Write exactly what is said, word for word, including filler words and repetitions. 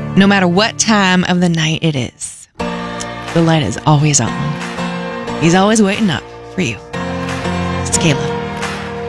No matter what time of the night it is, the light is always on. He's always waiting up for you. It's Kayla.